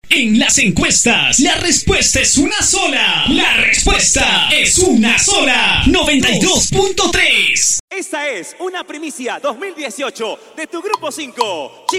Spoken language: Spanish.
En las encuestas, la respuesta es una sola. La respuesta es una sola. 92.3. Esta es una primicia 2018 de tu Grupo 5.